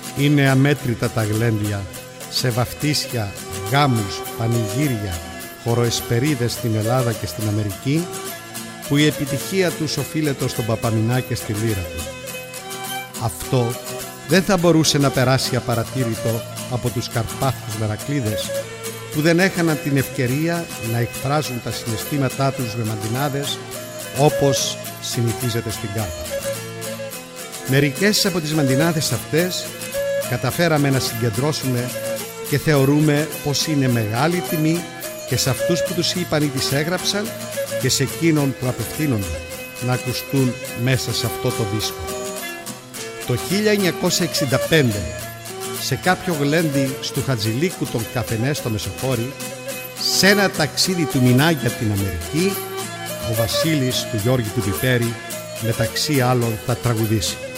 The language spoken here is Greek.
Είναι αμέτρητα τα γλέντια σε βαφτίσια, γάμους, πανηγύρια, χωροεσπερίδες στην Ελλάδα και στην Αμερική, που η επιτυχία τους οφείλεται στον Παπαμινά και στη λύρα του. Αυτό δεν θα μπορούσε να περάσει απαρατήρητο από τους Καρπάθους Μερακλείδες, που δεν έχαναν την ευκαιρία να εκφράζουν τα συναισθήματά τους με μαντινάδες, όπως συνηθίζεται στην Κάρπαθο. Μερικές από τις μαντινάδες αυτές καταφέραμε να συγκεντρώσουμε και θεωρούμε πως είναι μεγάλη τιμή και σε αυτούς που τους είπαν ή τις έγραψαν και σε εκείνον που απευθύνονται να ακουστούν μέσα σε αυτό το δίσκο. Το 1965, σε κάποιο γλέντι στου Χατζηλίκου των Καφενέ στο Μεσοχώρι, σε ένα ταξίδι του Μινά για την Αμερική, ο Βασίλης του Γιώργη του Πιπέρη μεταξύ άλλων θα τραγουδήσει.